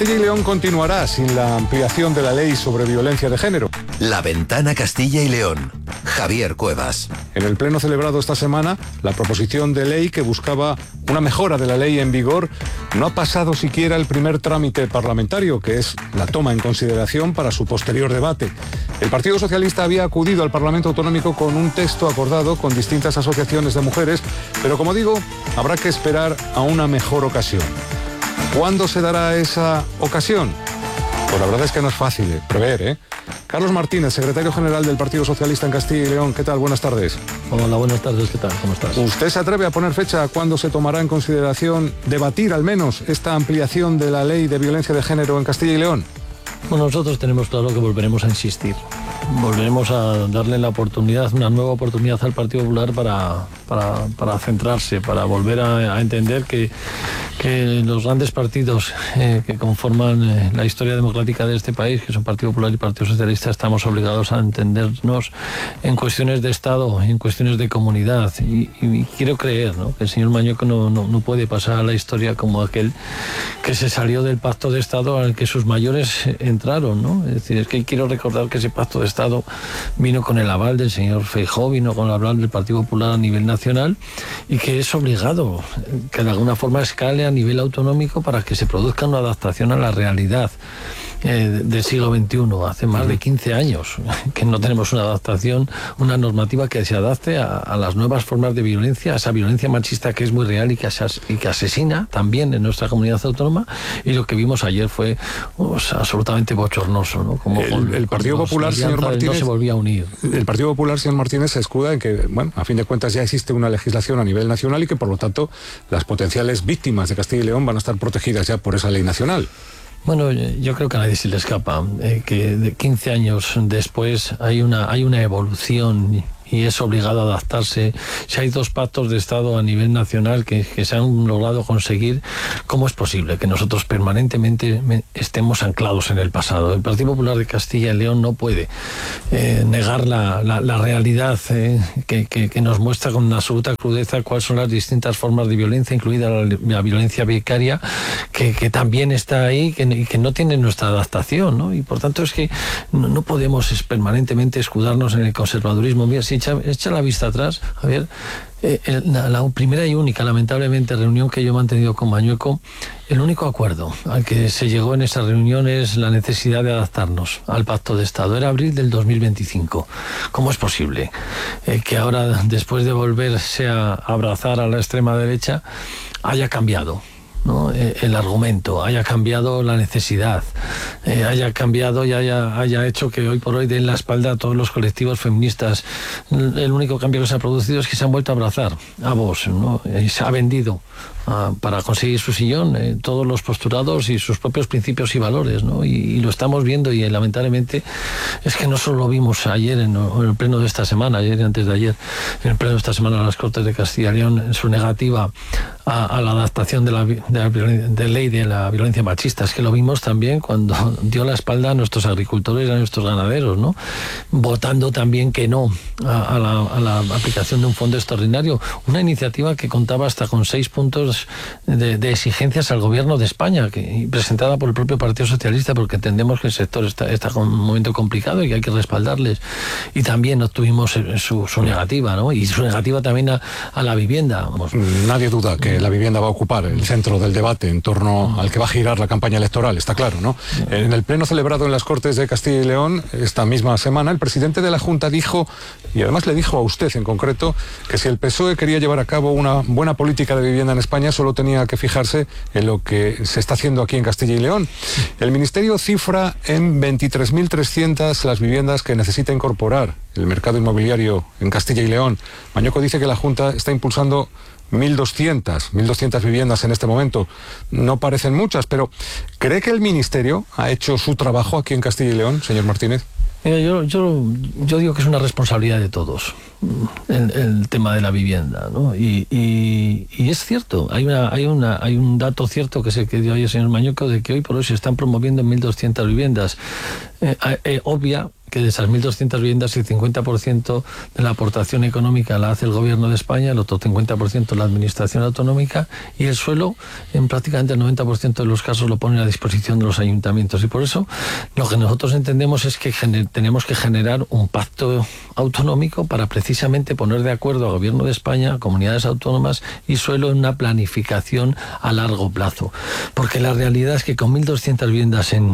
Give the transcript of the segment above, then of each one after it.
Castilla y León continuará sin la ampliación de la ley sobre violencia de género. La Ventana Castilla y León. Javier Cuevas. En el pleno celebrado esta semana, la proposición de ley que buscaba una mejora de la ley en vigor no ha pasado siquiera el primer trámite parlamentario, que es la toma en consideración para su posterior debate. El Partido Socialista había acudido al Parlamento Autonómico con un texto acordado con distintas asociaciones de mujeres, pero como digo, habrá que esperar a una mejor ocasión. ¿Cuándo se dará esa ocasión? Pues la verdad es que no es fácil prever, ¿eh? Carlos Martínez, secretario general del Partido Socialista en Castilla y León. ¿Qué tal? Buenas tardes. Hola, buenas tardes. ¿Qué tal? ¿Cómo estás? ¿Usted se atreve a poner fecha a cuándo se tomará en consideración, debatir al menos, esta ampliación de la ley de violencia de género en Castilla y León? Bueno, nosotros tenemos claro que volveremos a insistir. Volveremos a darle la oportunidad, una nueva oportunidad al Partido Popular para centrarse, para volver a entender que los grandes partidos que conforman la historia democrática de este país, que son Partido Popular y Partido Socialista, estamos obligados a entendernos en cuestiones de Estado, en cuestiones de comunidad. Y quiero creer, ¿no?, que el señor Mañueco no puede pasar a la historia como aquel que se salió del pacto de Estado al que sus mayores entraron, ¿no? Es decir, es que quiero recordar que ese pacto de Estado vino con el aval del señor Feijóo, vino con el aval del Partido Popular a nivel nacional, y que es obligado que de alguna forma escale a nivel autonómico para que se produzca una adaptación a la realidad del siglo XXI. Hace más de 15 años que no tenemos una adaptación, una normativa que se adapte a las nuevas formas de violencia, a esa violencia machista que es muy real y que asesina también en nuestra comunidad autónoma. Y lo que vimos ayer fue absolutamente bochornoso, ¿no? Como el Partido Popular, señor Martínez, no se volvía a unir. El Partido Popular, señor Martínez, se escuda en que, bueno, a fin de cuentas ya existe una legislación a nivel nacional y que, por lo tanto, las potenciales víctimas de Castilla y León van a estar protegidas ya por esa ley nacional. Bueno, yo creo que a nadie se le escapa que de 15 años después hay una evolución y es obligado a adaptarse. Si hay dos pactos de Estado a nivel nacional que se han logrado conseguir, ¿cómo es posible que nosotros permanentemente estemos anclados en el pasado? El Partido Popular de Castilla y León no puede negar la realidad que nos muestra con absoluta crudeza cuáles son las distintas formas de violencia, incluida la violencia vicaria, que también está ahí y que no tiene nuestra adaptación, ¿no? Y por tanto es que no podemos permanentemente escudarnos en el conservadurismo. Mira, si echa la vista atrás, a ver, la primera y única, lamentablemente, reunión que yo he mantenido con Mañueco, el único acuerdo al que se llegó en esa reunión es la necesidad de adaptarnos al Pacto de Estado. Era abril del 2025. ¿Cómo es posible que ahora, después de volverse a abrazar a la extrema derecha, haya cambiado, ¿no?, el argumento, haya cambiado la necesidad, haya cambiado y haya hecho que hoy por hoy den la espalda a todos los colectivos feministas? El único cambio que se ha producido es que se han vuelto a abrazar a Vox, ¿no? Y se ha vendido para conseguir su sillón todos los postulados y sus propios principios y valores, ¿no? Y lo estamos viendo, y lamentablemente es que no solo lo vimos ayer en el pleno de esta semana, ayer y antes de ayer, en el pleno de esta semana en las Cortes de Castilla y León, en su negativa a la adaptación de la ley de la violencia machista. Es que lo vimos también cuando dio la espalda a nuestros agricultores y a nuestros ganaderos, ¿no?, votando también que no a la aplicación de un fondo extraordinario, una iniciativa que contaba hasta con 6 puntos de exigencias al gobierno de España, presentada por el propio Partido Socialista, porque entendemos que el sector está en un momento complicado y que hay que respaldarles. Y también obtuvimos su negativa, ¿no?, y su negativa también a la vivienda. Nadie duda que la vivienda va a ocupar el centro del debate en torno al que va a girar la campaña electoral, está claro, ¿no? En el pleno celebrado en las Cortes de Castilla y León esta misma semana, el presidente de la Junta dijo, y además le dijo a usted en concreto, que si el PSOE quería llevar a cabo una buena política de vivienda en España, solo tenía que fijarse en lo que se está haciendo aquí en Castilla y León. El Ministerio cifra en 23.300 las viviendas que necesita incorporar el mercado inmobiliario en Castilla y León. Mañueco dice que la Junta está impulsando 1.200 viviendas en este momento. No parecen muchas, pero ¿cree que el Ministerio ha hecho su trabajo aquí en Castilla y León, señor Martínez? Mira, yo digo que es una responsabilidad de todos el tema de la vivienda, ¿no? Y es cierto, hay un dato cierto que se dio hoy el señor Mañueco, de que hoy por hoy se están promoviendo 1.200 viviendas. Obvia que de esas 1.200 viviendas el 50% de la aportación económica la hace el Gobierno de España, el otro 50% la Administración Autonómica, y el suelo en prácticamente el 90% de los casos lo ponen a disposición de los ayuntamientos. Y por eso lo que nosotros entendemos es que tenemos que generar un pacto autonómico para precisamente poner de acuerdo al Gobierno de España, comunidades autónomas y suelo en una planificación a largo plazo. Porque la realidad es que con 1.200 viviendas en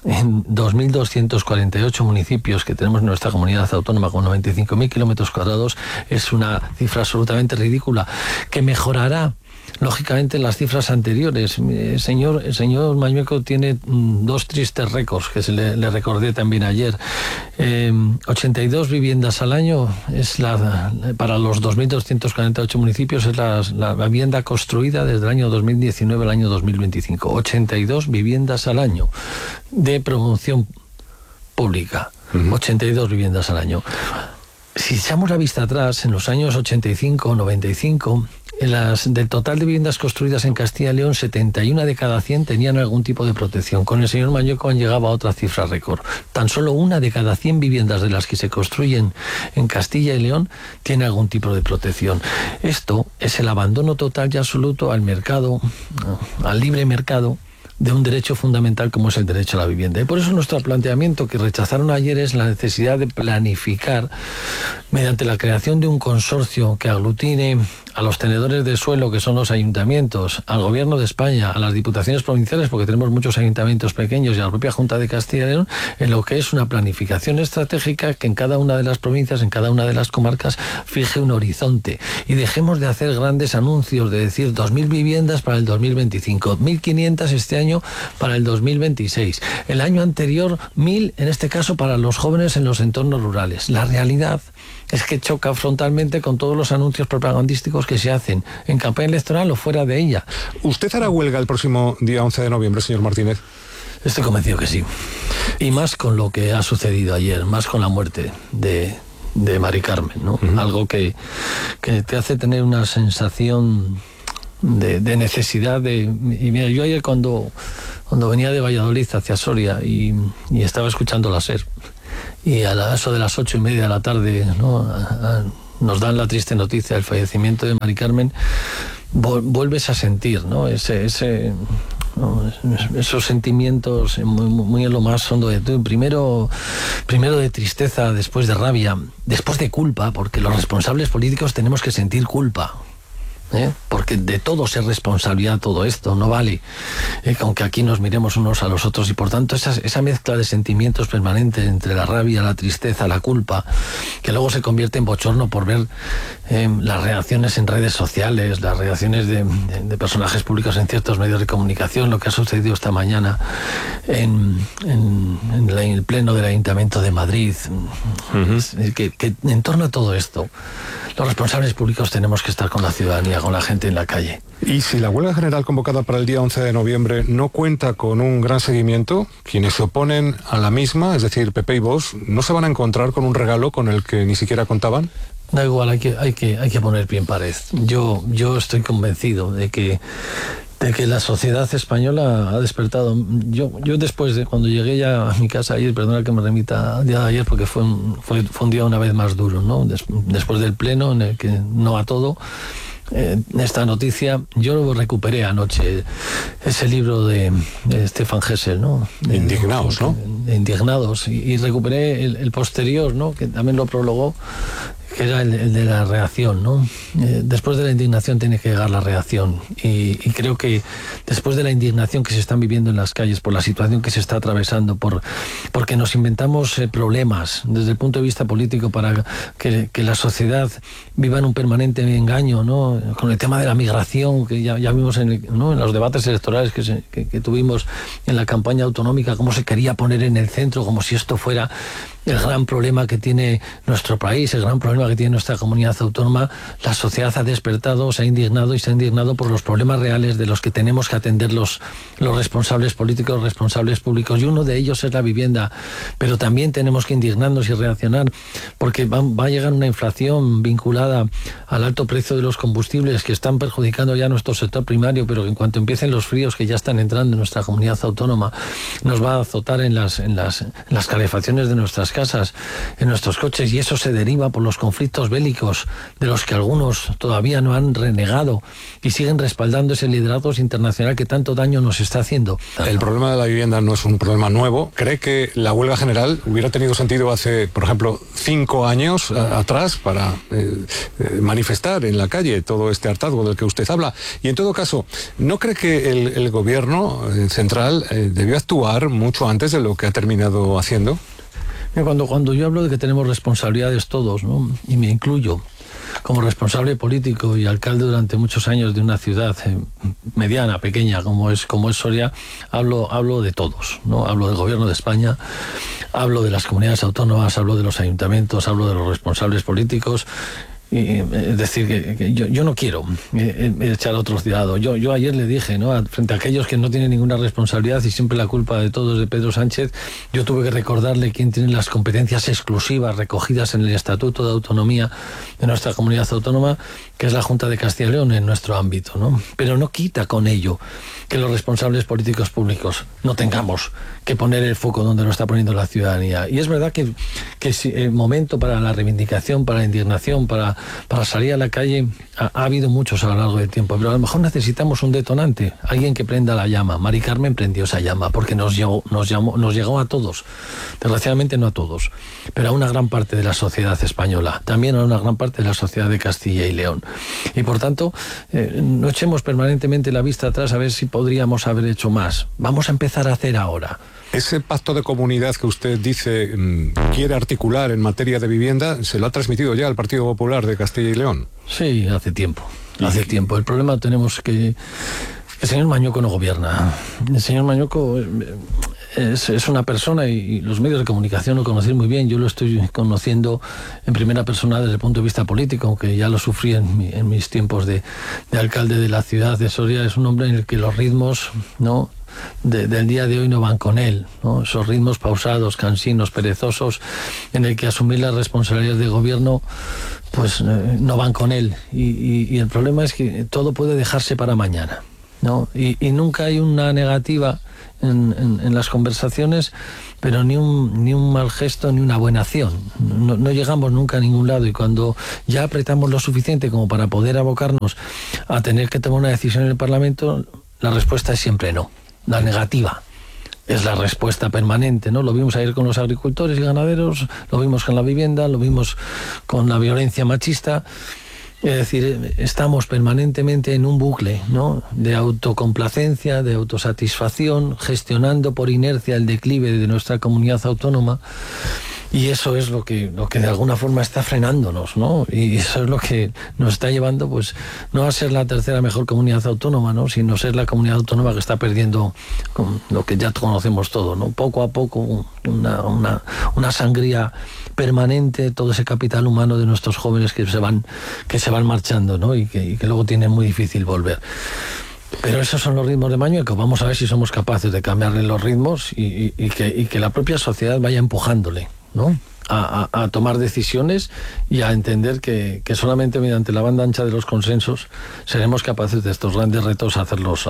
2.248 municipios que tenemos en nuestra comunidad autónoma con 95.000 kilómetros cuadrados es una cifra absolutamente ridícula, que mejorará lógicamente las cifras anteriores. El señor Mañueco tiene dos tristes récords que le recordé también ayer. 82 viviendas al año es para los 2.248 municipios es la vivienda construida desde el año 2019 al año 2025. 82 viviendas al año de promoción pública. 82 viviendas al año. Si echamos la vista atrás, en los años 85, 95, del total de viviendas construidas en Castilla y León, 71 de cada 100 tenían algún tipo de protección. Con el señor Mañueco han llegado a otra cifra récord. Tan solo 1 de cada 100 viviendas de las que se construyen en Castilla y León tiene algún tipo de protección. Esto es el abandono total y absoluto al mercado, al libre mercado, de un derecho fundamental como es el derecho a la vivienda. Y por eso nuestro planteamiento que rechazaron ayer es la necesidad de planificar mediante la creación de un consorcio que aglutine a los tenedores de suelo, que son los ayuntamientos, al Gobierno de España, a las diputaciones provinciales, porque tenemos muchos ayuntamientos pequeños, y a la propia Junta de Castilla y León, en lo que es una planificación estratégica que en cada una de las provincias, en cada una de las comarcas, fije un horizonte. Y dejemos de hacer grandes anuncios, de decir 2.000 viviendas para el 2025, 1.500 este año para el 2026, el año anterior 1.000, en este caso para los jóvenes en los entornos rurales. La realidad es que choca frontalmente con todos los anuncios propagandísticos que se hacen en campaña electoral o fuera de ella. ¿Usted hará huelga el próximo día 11 de noviembre, señor Martínez? Estoy convencido que sí. Y más con lo que ha sucedido ayer, más con la muerte de Mari Carmen, ¿no? Algo que te hace tener una sensación de necesidad de... Y mira, yo ayer cuando venía de Valladolid hacia Soria y estaba escuchando la SER, y a eso de las 8:30 de la tarde, ¿no? Nos dan la triste noticia del fallecimiento de Mari Carmen, vuelves a sentir, ¿no? Esos sentimientos muy en lo más hondo de todo. Primero de tristeza, después de rabia, después de culpa, porque los responsables políticos tenemos que sentir culpa. Porque de todos es responsabilidad todo esto, no vale aunque aquí nos miremos unos a los otros, y por tanto esa mezcla de sentimientos permanentes entre la rabia, la tristeza, la culpa, que luego se convierte en bochorno por ver las reacciones en redes sociales, las reacciones de personajes públicos en ciertos medios de comunicación, lo que ha sucedido esta mañana en el pleno del Ayuntamiento de Madrid. Que en torno a todo esto los responsables públicos tenemos que estar con la ciudadanía, con la gente en la calle. Y si la huelga general convocada para el día 11 de noviembre no cuenta con un gran seguimiento, quienes se oponen a la misma, es decir, PP y Vox, ¿no se van a encontrar con un regalo con el que ni siquiera contaban? Da igual, hay que poner pie en pared. Yo estoy convencido de que la sociedad española ha despertado. Yo después de cuando llegué ya a mi casa ayer, perdona que me remita al día de ayer porque fue un día una vez más duro, ¿no? Después del pleno en el que no a todo, esta noticia, yo recuperé anoche ese libro de Stefan Hessel, ¿no? Indignados, ¿no? Indignados, y recuperé el posterior, ¿no? Que también lo prologó, que era el de la reacción, ¿no? Después de la indignación tiene que llegar la reacción, y creo que después de la indignación que se están viviendo en las calles por la situación que se está atravesando, porque nos inventamos problemas desde el punto de vista político para que la sociedad viva en un permanente engaño, ¿no? Con el tema de la migración, que ya vimos en los debates electorales que tuvimos en la campaña autonómica, cómo se quería poner en el centro, como si esto fuera el gran problema que tiene nuestro país, el gran problema que tiene nuestra comunidad autónoma. La sociedad ha despertado, se ha indignado por los problemas reales de los que tenemos que atender los responsables políticos, los responsables públicos, y uno de ellos es la vivienda. Pero también tenemos que indignarnos y reaccionar, porque va a llegar una inflación vinculada al alto precio de los combustibles que están perjudicando ya nuestro sector primario, pero que en cuanto empiecen los fríos que ya están entrando en nuestra comunidad autónoma, nos va a azotar en las calefacciones de nuestras casas, en nuestros coches, y eso se deriva por los conflictos bélicos de los que algunos todavía no han renegado y siguen respaldando ese liderazgo internacional que tanto daño nos está haciendo. El problema de la vivienda no es un problema nuevo. ¿Cree que la huelga general hubiera tenido sentido hace, por ejemplo, 5 años atrás para manifestar en la calle todo este hartazgo del que usted habla? Y en todo caso, ¿no cree que el gobierno central debió actuar mucho antes de lo que ha terminado haciendo? Cuando yo hablo de que tenemos responsabilidades todos, ¿no? Y me incluyo como responsable político y alcalde durante muchos años de una ciudad mediana, pequeña, como es Soria, hablo de todos, ¿no? Hablo del gobierno de España, hablo de las comunidades autónomas, hablo de los ayuntamientos, hablo de los responsables políticos. Y, es decir, que yo no quiero echar a otros de lado. Yo ayer le dije, ¿no?, frente a aquellos que no tienen ninguna responsabilidad y siempre la culpa de todo es de Pedro Sánchez, yo tuve que recordarle quién tiene las competencias exclusivas recogidas en el Estatuto de Autonomía de nuestra comunidad autónoma, que es la Junta de Castilla y León en nuestro ámbito, ¿no? Pero no quita con ello que los responsables políticos públicos no tengamos que poner el foco donde lo está poniendo la ciudadanía. Y es verdad que el momento para la reivindicación, para la indignación, para salir a la calle, ha habido muchos a lo largo del tiempo, pero a lo mejor necesitamos un detonante, alguien que prenda la llama. Mari Carmen prendió esa llama porque nos llegó a todos, desgraciadamente no a todos, pero a una gran parte de la sociedad española, también a una gran parte de la sociedad de Castilla y León. Y por tanto, no echemos permanentemente la vista atrás a ver si podríamos haber hecho más. Vamos a empezar a hacer ahora. Ese pacto de comunidad que usted dice quiere articular en materia de vivienda, ¿se lo ha transmitido ya al Partido Popular de Castilla y León? Sí, hace tiempo. El problema tenemos que el señor Mañueco no gobierna. El señor Mañueco es una persona, y los medios de comunicación lo conocen muy bien. Yo lo estoy conociendo en primera persona desde el punto de vista político, aunque ya lo sufrí en mis tiempos de alcalde de la ciudad de Soria. Es un hombre en el que los ritmos, ¿no?, del día de hoy no van con él, ¿no? Esos ritmos pausados, cansinos, perezosos, en el que asumir las responsabilidades de gobierno pues no van con él, y el problema es que todo puede dejarse para mañana, ¿no? Y nunca hay una negativa en las conversaciones, pero ni un mal gesto ni una buena acción. No llegamos nunca a ningún lado, y cuando ya apretamos lo suficiente como para poder abocarnos a tener que tomar una decisión en el Parlamento, la respuesta es siempre no. La negativa es la respuesta permanente, ¿no? Lo vimos ayer con los agricultores y ganaderos, lo vimos con la vivienda, lo vimos con la violencia machista. Es decir, estamos permanentemente en un bucle, ¿no?, de autocomplacencia, de autosatisfacción, gestionando por inercia el declive de nuestra comunidad autónoma. Y eso es lo que de alguna forma está frenándonos, ¿no? Y eso es lo que nos está llevando, pues, no a ser la tercera mejor comunidad autónoma, ¿no?, sino ser la comunidad autónoma que está perdiendo lo que ya conocemos todo, ¿no? Poco a poco, una sangría permanente, todo ese capital humano de nuestros jóvenes que se van marchando, ¿no? Y que luego tienen muy difícil volver. Pero esos son los ritmos de Mañueco. Vamos a ver si somos capaces de cambiarle los ritmos y que la propia sociedad vaya empujándole, ¿no?, a tomar decisiones y a entender que solamente mediante la banda ancha de los consensos seremos capaces de estos grandes retos hacerlos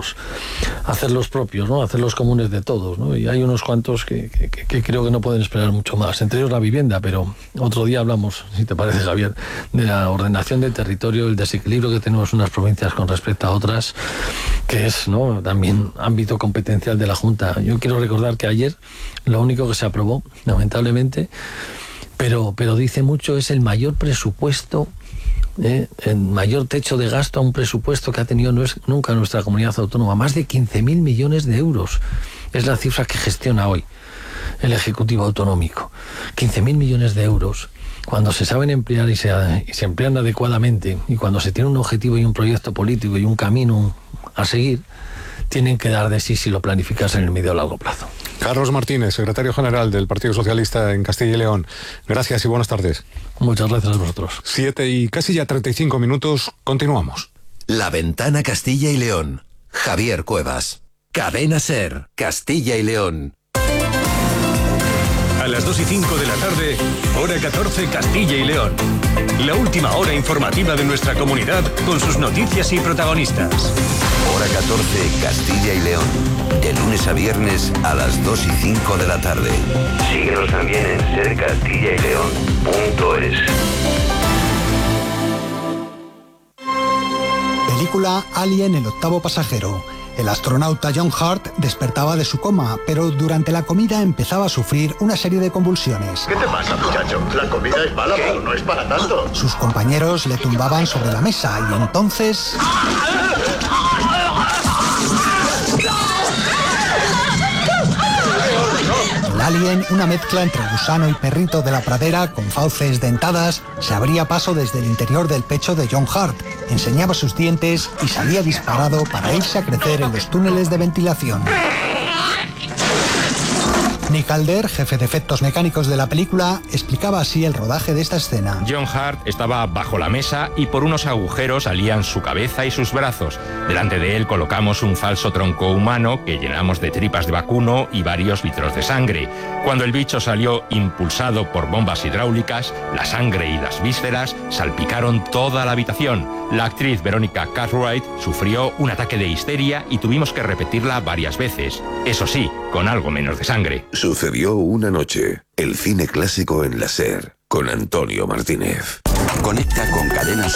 propios, ¿no?, hacerlos comunes de todos, ¿no? Y hay unos cuantos que creo que no pueden esperar mucho más, entre ellos la vivienda, pero otro día hablamos, si te parece, Javier, de la ordenación del territorio, el desequilibrio que tenemos unas provincias con respecto a otras, que es, ¿no?, también ámbito competencial de la Junta. Yo quiero recordar que ayer lo único que se aprobó, lamentablemente, pero dice mucho, es el mayor presupuesto, el mayor techo de gasto a un presupuesto que ha tenido nunca nuestra comunidad autónoma. Más de 15.000 millones de euros es la cifra que gestiona hoy el Ejecutivo Autonómico. 15.000 millones de euros, cuando se saben emplear y se emplean adecuadamente, y cuando se tiene un objetivo y un proyecto político y un camino a seguir, tienen que dar de sí si lo planificas en el medio o largo plazo. Carlos Martínez, secretario general del Partido Socialista en Castilla y León. Gracias y buenas tardes. Muchas gracias a vosotros. 7 y casi ya 35 minutos. Continuamos. La Ventana Castilla y León. Javier Cuevas. Cadena SER. Castilla y León. A las las 2:05 de la tarde, hora 14 Castilla y León. La última hora informativa de nuestra comunidad con sus noticias y protagonistas. Hora 14 Castilla y León. De lunes a viernes a las 2:05 de la tarde. Síguenos también en sercastillaileón.es. Película Alien, el octavo pasajero. El astronauta John Hurt despertaba de su coma, pero durante la comida empezaba a sufrir una serie de convulsiones. ¿Qué te pasa, muchacho? La comida es mala, pero no es para tanto. Sus compañeros le tumbaban sobre la mesa y entonces... El alien, una mezcla entre gusano y perrito de la pradera con fauces dentadas, se abría paso desde el interior del pecho de John Hurt, enseñaba sus dientes y salía disparado para irse a crecer en los túneles de ventilación. Nick Calder, jefe de efectos mecánicos de la película, explicaba así el rodaje de esta escena. John Hurt estaba bajo la mesa y por unos agujeros salían su cabeza y sus brazos. Delante de él colocamos un falso tronco humano que llenamos de tripas de vacuno y varios litros de sangre. Cuando el bicho salió impulsado por bombas hidráulicas, la sangre y las vísceras salpicaron toda la habitación. La actriz Veronica Cartwright sufrió un ataque de histeria y tuvimos que repetirla varias veces. Eso sí, con algo menos de sangre. Sucedió una noche. El cine clásico en la SER, con Antonio Martínez. Conecta con Cadena Ser.